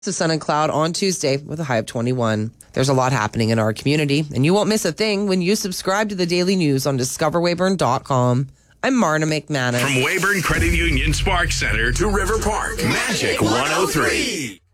to sun and cloud on Tuesday with a high of 21. There's a lot happening in our community, and you won't miss a thing when you subscribe to the daily news on discoverweyburn.com. I'm Marna McManus. From Weyburn Credit Union Spark Center to River Park, Magic 103.